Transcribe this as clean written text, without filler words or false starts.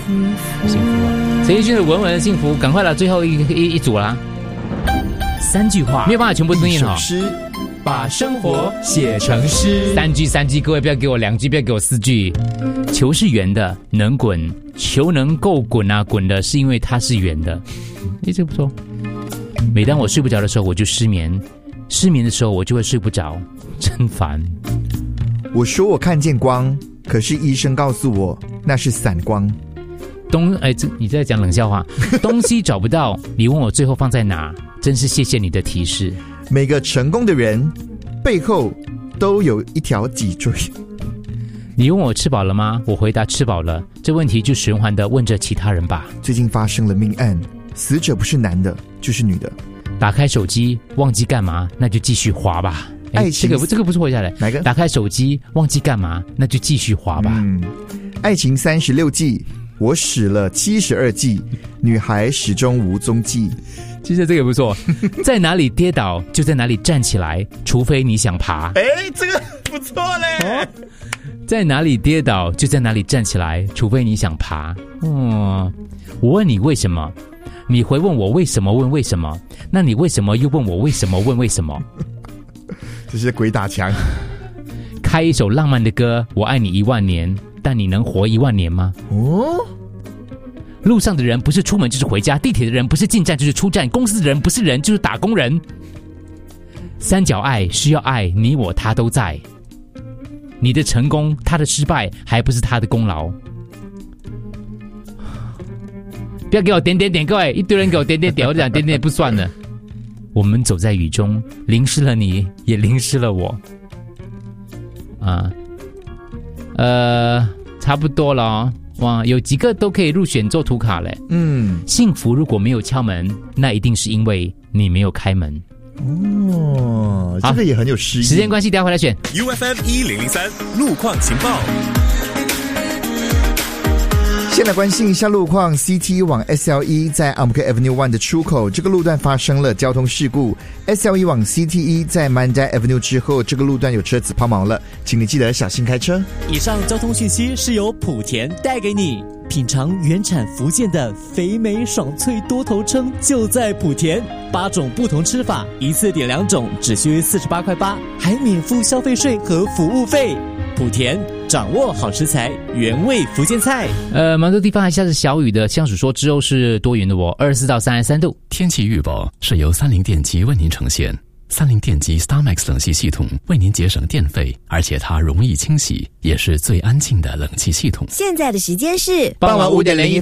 幸福啊！陈奕迅的《稳稳的幸福》，赶快了，最后一组啦。 3句话没有办法全部念好。 诗，把生活写成诗。 3句，各位不要给我2句，不要给我4句。球是圆的，能滚，球能够滚啊，滚的是因为它是圆的。这个不错。每当我睡不着的时候，我就失眠，失眠的时候我就会睡不着，真烦。 我说我看见光，可是医生告诉我那是散光。 你在讲冷笑话。东西找不到，你问我最后放在哪？真是谢谢你的提示。 每个成功的人背后都有一条脊椎。 你问我吃饱了吗？我回答吃饱了。这问题就循环的问着其他人吧。 最近发生了命案，死者不是男的就是女的。 打开手机忘记干嘛，那就继续滑吧。 爱情这个不错下来。 哪个？ 打开手机忘记干嘛，那就继续滑吧。 爱情36计，我使了72计，女孩始终无踪迹。 其实这个不错。在哪里跌倒就在哪里站起来，除非你想爬。 这个不错嘞。 在哪里跌倒就在哪里站起来，除非你想爬。我问你为什么，你回问我为什么问为什么，那你为什么又问我为什么问为什么？ 这是鬼打墙。 开一首浪漫的歌，我爱你1万年，但你能活1万年吗？路上的人不是出门就是回家，地铁的人不是进站就是出站，公司的人不是人就是打工人。三角爱需要爱，你我他都在。你的成功，他的失败，还不是他的功劳。不要给我点点点，各位，一堆人给我点点点，我讲点点不算了。我们走在雨中，淋湿了你，也淋湿了我。差不多了哦。哇，有几个都可以入选做图卡嘞。幸福如果没有敲门，那一定是因为你没有开门。 这个也很有诗意。 时间关系，等一下回来选。 UFM 1003路况情报。 先来关心一下路况 ，CT 往 SLE 在 Ang-Mo-Kio Avenue 1的出口，这个路段发生了交通事故。SLE 往 CTE 在 Mandai Avenue 之后，这个路段有车子抛锚了，请你记得小心开车。 以上交通讯息是由莆田带给你。品尝原产福建的肥美爽脆多头鲭，就在莆田，8种不同吃法，一次点2种，只需48.8块，还免付消费税和服务费。莆田掌握好食材，原味福建菜。 蛮多地方还下着小雨的，相属说之后是多云的24到33度。 天气预报是由30电机为您呈现。30电机 StarMax 冷气系统为您节省电费，而且它容易清洗，也是最安静的冷气系统。 现在的时间是傍晚5:01。